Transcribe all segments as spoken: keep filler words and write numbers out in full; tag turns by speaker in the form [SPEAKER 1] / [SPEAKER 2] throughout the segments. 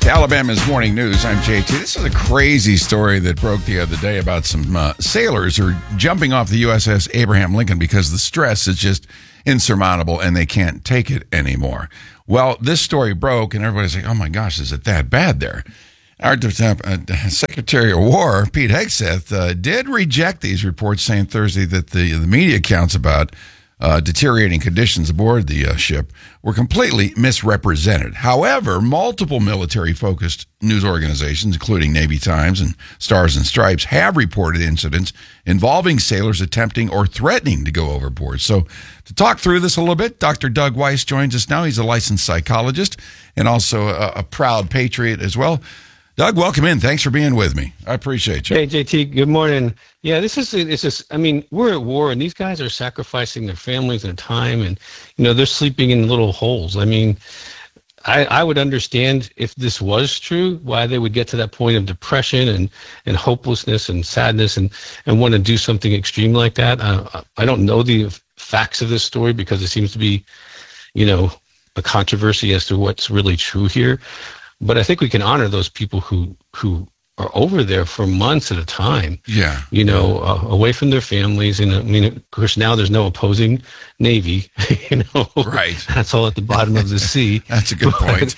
[SPEAKER 1] Alabama's Morning News. I'm J T. This is a crazy story that broke the other day about some uh, sailors who are jumping off the U S S Abraham Lincoln because the stress is just insurmountable and they can't take it anymore. Well, this story broke and everybody's like, oh my gosh, is it that bad there? Our uh, Secretary of War, Pete Hegseth, uh, did reject these reports, saying Thursday that the, the media accounts about Uh, deteriorating conditions aboard the uh, ship were completely misrepresented. However, multiple military-focused news organizations, including Navy Times and Stars and Stripes, have reported incidents involving sailors attempting or threatening to go overboard. So to talk through this a little bit, Doctor Doug Weiss joins us now. He's a licensed psychologist and also a, a proud patriot as well. Doug, welcome in. Thanks for being with me. I appreciate you.
[SPEAKER 2] Hey, J T, good morning. Yeah, this is, it's just, I mean, we're at war and these guys are sacrificing their families and their time and, you know, they're sleeping in little holes. I mean, I, I would understand if this was true, why they would get to that point of depression and, and hopelessness and sadness and, and want to do something extreme like that. Uh, I don't know the facts of this story because it seems to be, you know, a controversy as to what's really true here. But I think we can honor those people who who are over there for months at a time.
[SPEAKER 1] Yeah,
[SPEAKER 2] you know, uh, away from their families. And I mean, of course, now there's no opposing Navy. You know,
[SPEAKER 1] right?
[SPEAKER 2] That's all at the bottom of the sea.
[SPEAKER 1] That's a good
[SPEAKER 2] but,
[SPEAKER 1] point.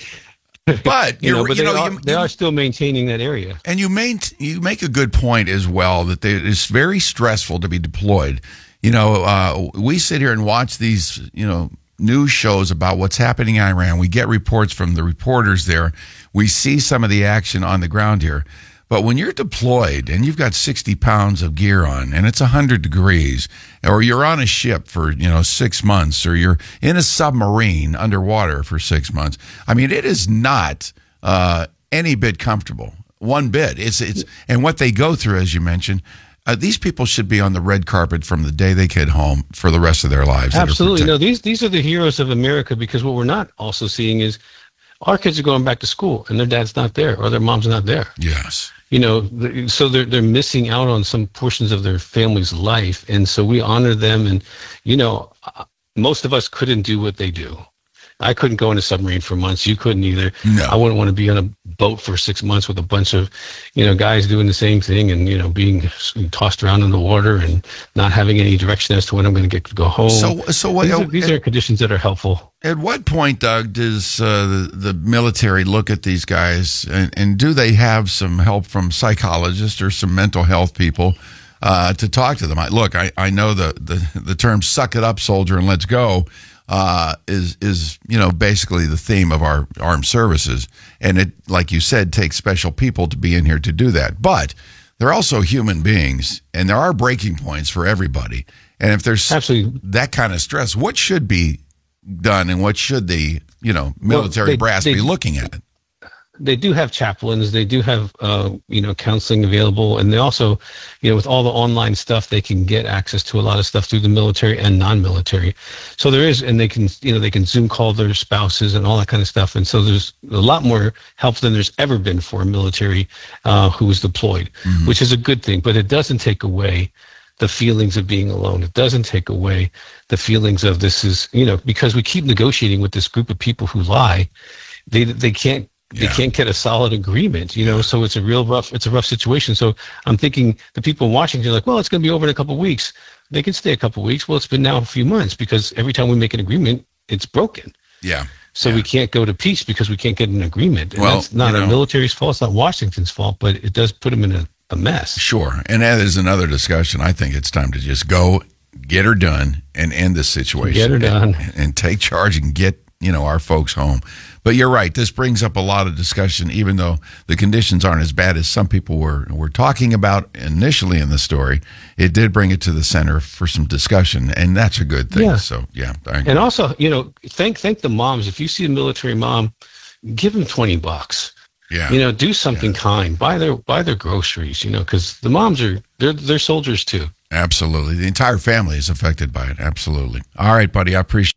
[SPEAKER 1] But
[SPEAKER 2] you know, but
[SPEAKER 1] you
[SPEAKER 2] they,
[SPEAKER 1] know,
[SPEAKER 2] are,
[SPEAKER 1] you,
[SPEAKER 2] they are still maintaining that area.
[SPEAKER 1] And you main, you make a good point as well that they, it's very stressful to be deployed. You know, uh, we sit here and watch these, you know, news shows about what's happening in Iran. We get reports from the reporters there. We see some of the action on the ground here. But when you're deployed and you've got sixty pounds of gear on and it's one hundred degrees, or you're on a ship for, you know, six months, or you're in a submarine underwater for six months, I mean, it is not uh, any bit comfortable. One bit. It's it's and what they go through, as you mentioned, Uh, these people should be on the red carpet from the day they get home for the rest of their lives.
[SPEAKER 2] Absolutely. No, these these are the heroes of America, because what we're not also seeing is our kids are going back to school and their dad's not there or their mom's not there.
[SPEAKER 1] Yes.
[SPEAKER 2] You know, so they're they're missing out on some portions of their family's life. And so we honor them. And, you know, most of us couldn't do what they do. I couldn't go in a submarine for months. You couldn't either.
[SPEAKER 1] No.
[SPEAKER 2] I wouldn't want to be on a boat for six months with a bunch of, you know, guys doing the same thing and, you know, being tossed around in the water and not having any direction as to when I'm going to get to go home.
[SPEAKER 1] So, so what?
[SPEAKER 2] These are, these
[SPEAKER 1] at,
[SPEAKER 2] are conditions that are helpful.
[SPEAKER 1] At what point, Doug, does uh, the, the military look at these guys and, and do they have some help from psychologists or some mental health people uh, to talk to them? I, look, I, I know the, the, the term "suck it up, soldier, and let's go" Uh, is, is, you know, basically the theme of our armed services. And it, like you said, takes special people to be in here to do that. But they're also human beings, and there are breaking points for everybody. And if there's
[SPEAKER 2] Absolutely.
[SPEAKER 1] that kind of stress, what should be done and what should the, you know, military
[SPEAKER 2] well, they,
[SPEAKER 1] brass
[SPEAKER 2] they,
[SPEAKER 1] be looking at?
[SPEAKER 2] They do have chaplains. They do have, uh, you know, counseling available. And they also, you know, with all the online stuff, they can get access to a lot of stuff through the military and non-military. So there is, and they can, you know, they can Zoom call their spouses and all that kind of stuff. And so there's a lot more help than there's ever been for a military uh, who is deployed, mm-hmm. which is a good thing. But it doesn't take away the feelings of being alone. It doesn't take away the feelings of this is, you know, because we keep negotiating with this group of people who lie. They they can't. They yeah. can't get a solid agreement, you know, so it's a real rough, it's a rough situation. So I'm thinking the people in Washington are like, well, it's going to be over in a couple of weeks. They can stay a couple of weeks. Well, it's been now a few months because every time we make an agreement, it's broken.
[SPEAKER 1] Yeah.
[SPEAKER 2] So
[SPEAKER 1] yeah.
[SPEAKER 2] we can't go to peace because we can't get an agreement. And
[SPEAKER 1] well,
[SPEAKER 2] that's not
[SPEAKER 1] you know,
[SPEAKER 2] the military's fault. It's not Washington's fault, but it does put them in a, a mess.
[SPEAKER 1] Sure. And that is another discussion. I think it's time to just go get her done and end this situation.
[SPEAKER 2] Get her done.
[SPEAKER 1] And, and take charge and get, you know, our folks home. But you're right. This brings up a lot of discussion, even though the conditions aren't as bad as some people were were talking about initially in the story. It did bring it to the center for some discussion, and that's a good thing.
[SPEAKER 2] Yeah.
[SPEAKER 1] So, yeah. I
[SPEAKER 2] and also, you know, thank thank the moms. If you see a military mom, give them twenty bucks.
[SPEAKER 1] Yeah.
[SPEAKER 2] You know, do something yeah. kind. Buy their buy their groceries. You know, because the moms are they're they're soldiers too.
[SPEAKER 1] Absolutely. The entire family is affected by it. Absolutely. All right, buddy. I appreciate.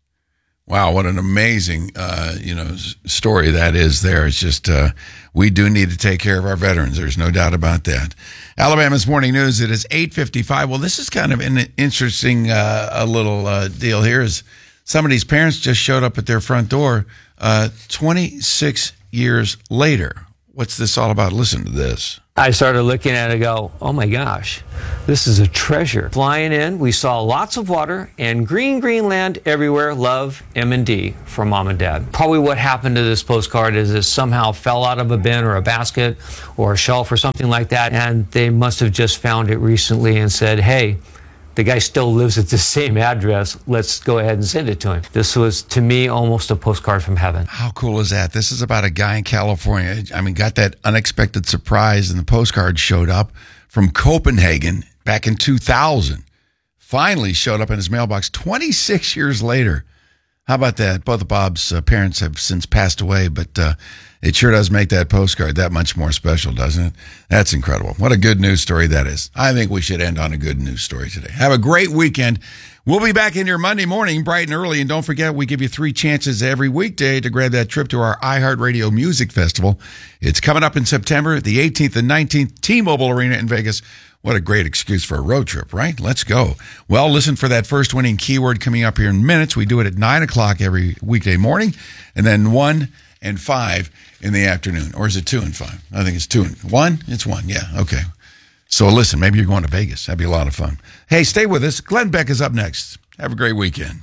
[SPEAKER 1] Wow, what an amazing, uh, you know, story that is there. It's just, uh, we do need to take care of our veterans. There's no doubt about that. Alabama's Morning News, it is eight fifty-five. Well, this is kind of an interesting, uh, a little, uh, deal here is somebody's parents just showed up at their front door, uh, twenty-six years later. What's this all about? Listen to this.
[SPEAKER 3] I started looking at it and go, oh my gosh, this is a treasure. Flying in, we saw lots of water and green, green land everywhere. Love, M and D from Mom and Dad. Probably what happened to this postcard is it somehow fell out of a bin or a basket or a shelf or something like that, and they must have just found it recently and said, hey, the guy still lives at the same address. Let's go ahead and send it to him. This was, to me, almost a postcard from heaven.
[SPEAKER 1] How cool is that? This is about a guy in California. I mean, got that unexpected surprise, and the postcard showed up from Copenhagen back in two thousand. Finally showed up in his mailbox twenty-six years later. How about that? Both of Bob's uh, parents have since passed away, but uh, it sure does make that postcard that much more special, doesn't it? That's incredible. What a good news story that is. I think we should end on a good news story today. Have a great weekend. We'll be back in here Monday morning, bright and early. And don't forget, we give you three chances every weekday to grab that trip to our iHeartRadio Music Festival. It's coming up in September, the eighteenth and nineteenth, T-Mobile Arena in Vegas. What a great excuse for a road trip, right? Let's go. Well, listen for that first winning keyword coming up here in minutes. We do it at nine o'clock every weekday morning, and then one and five in the afternoon. Or is it two and five? I think it's two and one. It's one. Yeah. Okay. So listen, maybe you're going to Vegas. That'd be a lot of fun. Hey, stay with us. Glenn Beck is up next. Have a great weekend.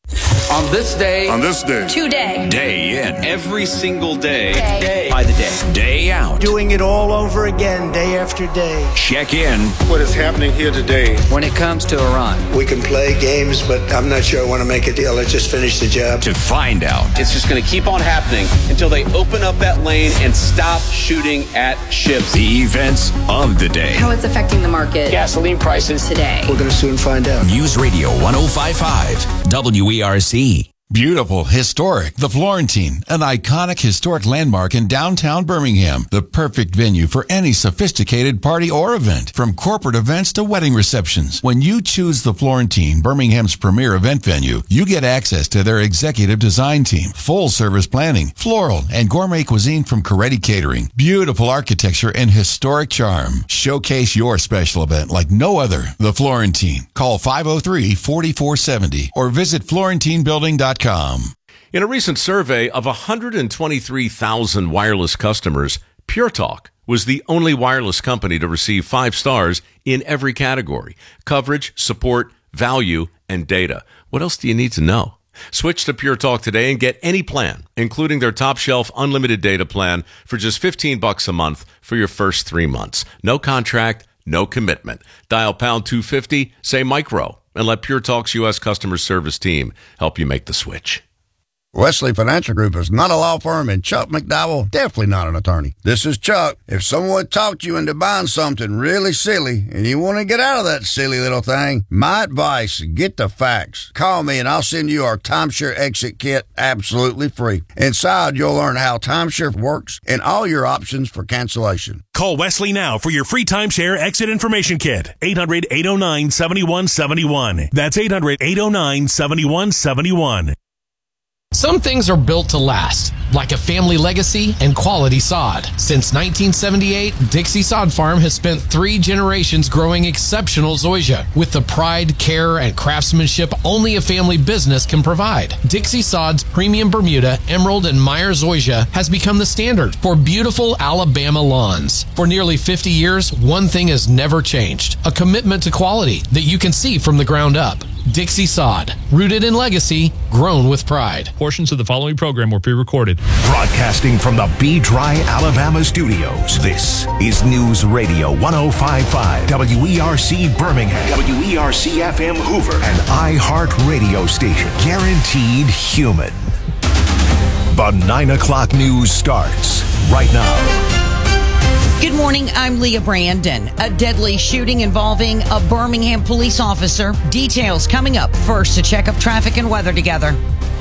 [SPEAKER 4] On this day.
[SPEAKER 5] On this day.
[SPEAKER 6] Today.
[SPEAKER 5] Day in.
[SPEAKER 4] Every single day.
[SPEAKER 6] Day.
[SPEAKER 4] Day. By the day.
[SPEAKER 5] Day out.
[SPEAKER 7] Doing it all over again, day after day.
[SPEAKER 5] Check in.
[SPEAKER 8] What is happening here today?
[SPEAKER 4] When it comes to Iran.
[SPEAKER 7] We can play games, but I'm not sure I want to make a deal. Let's just finish the job.
[SPEAKER 5] To find out.
[SPEAKER 9] It's just going to keep on happening until they open up that lane and stop shooting at ships.
[SPEAKER 5] The events of the day.
[SPEAKER 6] How it's affecting the market.
[SPEAKER 9] Gasoline prices
[SPEAKER 6] Today.
[SPEAKER 7] We're going to soon find out.
[SPEAKER 5] News Radio one oh five point five. W E R C.
[SPEAKER 1] Beautiful, historic, the Florentine, an iconic historic landmark in downtown Birmingham. The perfect venue for any sophisticated party or event, from corporate events to wedding receptions. When you choose the Florentine, Birmingham's premier event venue, you get access to their executive design team, full service planning, floral and gourmet cuisine from Coretti Catering, beautiful architecture and historic charm. Showcase your special event like no other. The Florentine. Call five oh three, four four seven oh or visit florentine building dot com.
[SPEAKER 10] In a recent survey of one hundred twenty-three thousand wireless customers, Pure Talk was the only wireless company to receive five stars in every category: coverage, support, value, and data. What else do you need to know? Switch to Pure Talk today and get any plan, including their top shelf unlimited data plan, for just fifteen bucks a month for your first three months. No contract, no commitment. Dial pound two fifty, say micro, and let Pure Talk's U S customer service team help you make the switch.
[SPEAKER 11] Wesley Financial Group is not a law firm, and Chuck McDowell definitely not an attorney. This is Chuck. If someone talked you into buying something really silly and you want to get out of that silly little thing, my advice, get the facts. Call me and I'll send you our timeshare exit kit absolutely free. Inside, you'll learn how timeshare works and all your options for cancellation.
[SPEAKER 12] Call Wesley now for your free timeshare exit information kit. eight hundred, eight oh nine, seven one seven one. That's eight hundred, eight oh nine, seven one seven one.
[SPEAKER 13] Some things are built to last, like a family legacy and quality sod. Since nineteen seventy-eight, Dixie Sod Farm has spent three generations growing exceptional zoysia with the pride, care, and craftsmanship only a family business can provide. Dixie Sod's premium Bermuda, Emerald, and Meyer zoysia has become the standard for beautiful Alabama lawns. For nearly fifty years, one thing has never changed: a commitment to quality that you can see from the ground up. Dixie Sod, rooted in legacy, grown with pride.
[SPEAKER 14] Portions of the following program were pre-recorded.
[SPEAKER 15] Broadcasting from the B-Dry, Alabama studios, this is News Radio one oh five point five, W E R C Birmingham, W E R C F M Hoover, and iHeart Radio station. Guaranteed human. The nine o'clock news starts right now.
[SPEAKER 16] Good morning, I'm Leah Brandon. A deadly shooting involving a Birmingham police officer. Details coming up. First, to check up traffic and weather together.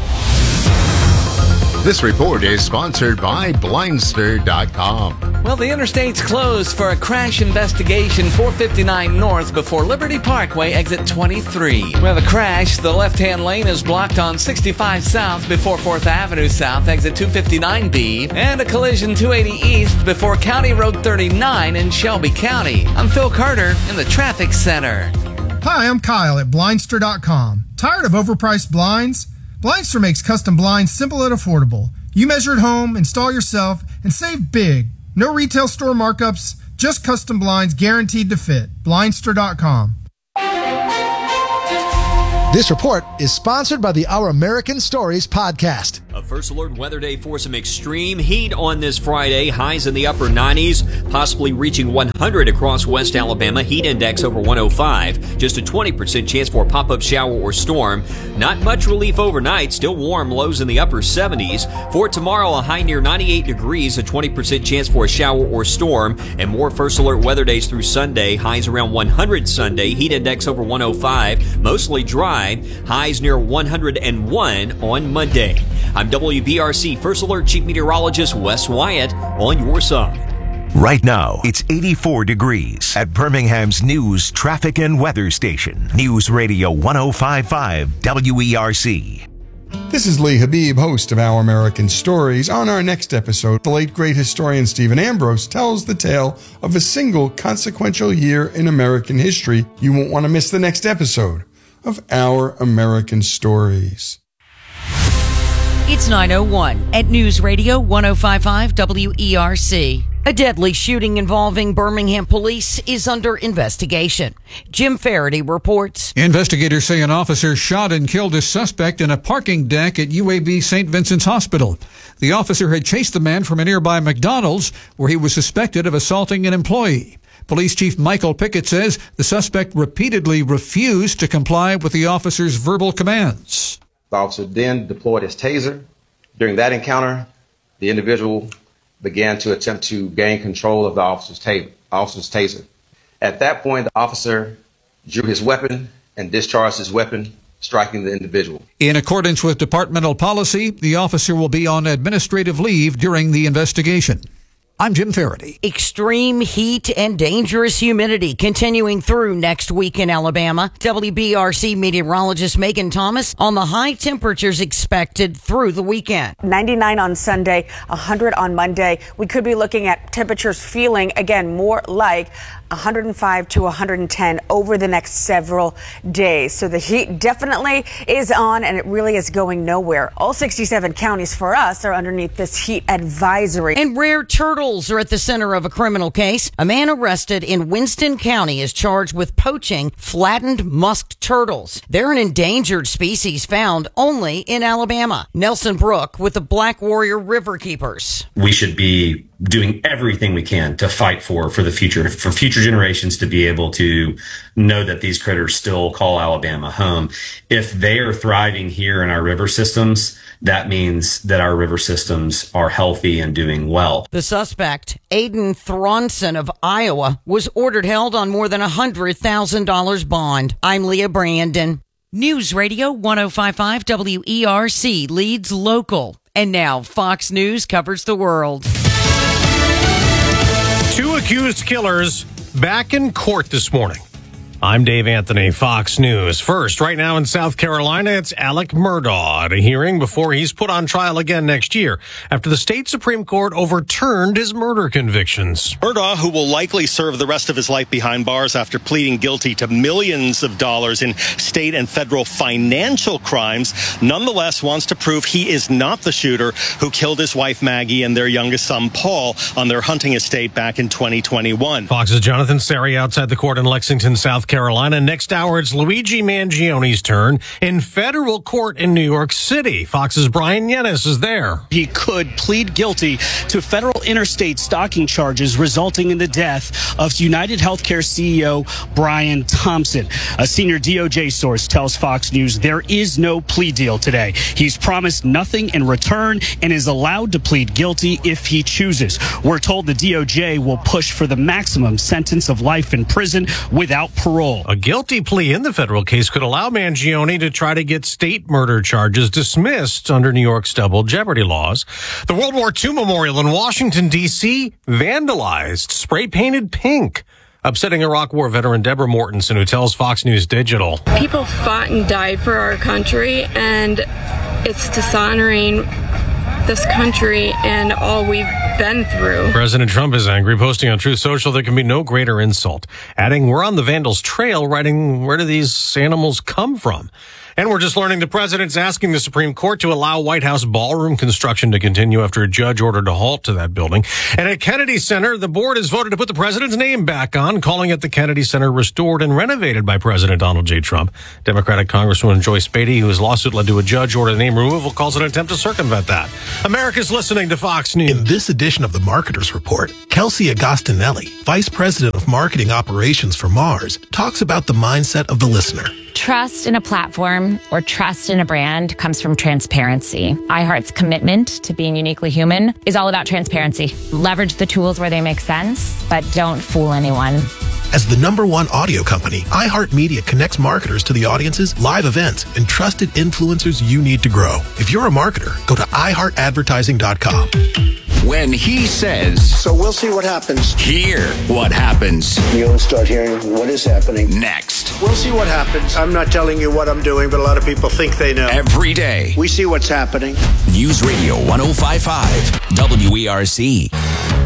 [SPEAKER 17] This report is sponsored by Blindster dot com.
[SPEAKER 18] Well, the interstate's closed for a crash investigation, four fifty-nine north before Liberty Parkway, exit twenty-three. Well, the crash, the left-hand lane is blocked on sixty-five south before fourth Avenue south, exit two fifty-nine B, and a collision two eighty east before County Road thirty-nine in Shelby County. I'm Phil Carter in the Traffic Center.
[SPEAKER 19] Hi, I'm Kyle at Blindster dot com. Tired of overpriced blinds? Blindster makes custom blinds simple and affordable. You measure at home, install yourself, and save big. No retail store markups, just custom blinds guaranteed to fit. Blindster dot com.
[SPEAKER 6] This report is sponsored by the Our American Stories podcast.
[SPEAKER 20] A first alert weather day for some extreme heat on this Friday. Highs in the upper nineties, possibly reaching one hundred across West Alabama. Heat index over one oh five. Just a twenty percent chance for a pop-up shower or storm. Not much relief overnight. Still warm. Lows in the upper seventies. For tomorrow, a high near ninety-eight degrees. A twenty percent chance for a shower or storm. And more first alert weather days through Sunday. Highs around one hundred Sunday. Heat index over one oh five. Mostly dry. Highs near one hundred one on Monday. I'm W B R C First Alert Chief Meteorologist Wes Wyatt on your side.
[SPEAKER 15] Right now, it's eighty-four degrees at Birmingham's news, traffic, and weather station. News Radio one oh five point five W E R C.
[SPEAKER 21] This is Lee Habib, host of Our American Stories. On our next episode, the late great historian Stephen Ambrose tells the tale of a single consequential year in American history. You won't want to miss the next episode of Our American Stories.
[SPEAKER 16] It's nine oh one at News Radio one oh five point five W E R C. A deadly shooting involving Birmingham police is under investigation. Jim Faraday reports.
[SPEAKER 22] Investigators say an officer shot and killed a suspect in a parking deck at U A B Saint Vincent's Hospital. The officer had chased the man from a nearby McDonald's where he was suspected of assaulting an employee. Police Chief Michael Pickett says the suspect repeatedly refused to comply with the officer's verbal commands.
[SPEAKER 23] The officer then deployed his taser. During that encounter, the individual began to attempt to gain control of the officer's, ta- officer's taser. At that point, the officer drew his weapon and discharged his weapon, striking the individual.
[SPEAKER 22] In accordance with departmental policy, the officer will be on administrative leave during the investigation. I'm Jim Faraday.
[SPEAKER 16] Extreme heat and dangerous humidity continuing through next week in Alabama. W B R C meteorologist Megan Thomas on the high temperatures expected through the weekend.
[SPEAKER 24] ninety-nine on Sunday, one hundred on Monday. We could be looking at temperatures feeling, again, more like one hundred five to one hundred ten over the next several days. So the heat definitely is on, and it really is going nowhere. All sixty-seven counties for us are underneath this heat advisory.
[SPEAKER 16] And rare turtles are at the center of a criminal case. A man arrested in Winston County is charged with poaching flattened musk turtles. They're an endangered species found only in Alabama. Nelson Brook with the Black Warrior River Keepers.
[SPEAKER 25] We should be doing everything we can to fight for for the future, for future generations to be able to know that these critters still call Alabama home. If they are thriving here in our river systems, that means that our river systems are healthy and doing well.
[SPEAKER 16] The suspect, Aiden Thronson of Iowa, was ordered held on more than a one hundred thousand dollars bond. I'm Leah Brandon. News Radio one oh five point five W E R C leads local. And now Fox News covers the world.
[SPEAKER 26] Two accused killers back in court this morning. I'm Dave Anthony, Fox News. First, right now in South Carolina, it's Alec Murdaugh at a hearing before he's put on trial again next year after the state Supreme Court overturned his murder convictions.
[SPEAKER 27] Murdaugh, who will likely serve the rest of his life behind bars after pleading guilty to millions of dollars in state and federal financial crimes, nonetheless wants to prove he is not the shooter who killed his wife Maggie and their youngest son Paul on their hunting estate back in twenty twenty-one.
[SPEAKER 26] Fox's Jonathan Seri outside the court in Lexington, South Carolina. Next hour, it's Luigi Mangione's turn in federal court in New York City. Fox's Brian Yennis is there.
[SPEAKER 28] He could plead guilty to federal interstate stalking charges resulting in the death of United Healthcare C E O Brian Thompson. A senior D O J source tells Fox News there is no plea deal today. He's promised nothing in return and is allowed to plead guilty if he chooses. We're told the D O J will push for the maximum sentence of life in prison without parole.
[SPEAKER 26] A guilty plea in the federal case could allow Mangione to try to get state murder charges dismissed under New York's double jeopardy laws. The World War Two memorial in Washington, D C vandalized, spray-painted pink, upsetting Iraq War veteran Deborah Mortensen, who tells Fox News Digital.
[SPEAKER 29] People fought and died for our country, and it's dishonoring this country and all we've been through.
[SPEAKER 26] President Trump is angry, posting on Truth Social there can be no greater insult, adding, "We're on the vandals' trail," writing, "Where do these animals come from?" And we're just learning the president's asking the Supreme Court to allow White House ballroom construction to continue after a judge ordered a halt to that building. And at Kennedy Center, the board has voted to put the president's name back on, calling it the Kennedy Center Restored and Renovated by President Donald J. Trump. Democratic Congresswoman Joyce Beatty, whose lawsuit led to a judge order name removal, calls it an attempt to circumvent that. America's listening to Fox News.
[SPEAKER 1] In this edition of the Marketers Report, Kelsey Agostinelli, Vice President of Marketing Operations for Mars, talks about the mindset of the listener.
[SPEAKER 2] Trust in a platform or trust in a brand comes from transparency. iHeart's commitment to being uniquely human is all about transparency. Leverage the tools where they make sense, but don't fool anyone.
[SPEAKER 1] As the number one audio company, iHeartMedia connects marketers to the audiences, live events, and trusted influencers you need to grow. If you're a marketer, go to i heart advertising dot com.
[SPEAKER 3] When he says,
[SPEAKER 4] so we'll see what happens.
[SPEAKER 3] Hear what happens.
[SPEAKER 4] You'll start hearing what is happening.
[SPEAKER 3] Next.
[SPEAKER 4] We'll see what happens. I'm not telling you what I'm doing, but a lot of people think they know.
[SPEAKER 3] Every day.
[SPEAKER 4] We see what's happening.
[SPEAKER 5] News Radio one oh five point five W E R C.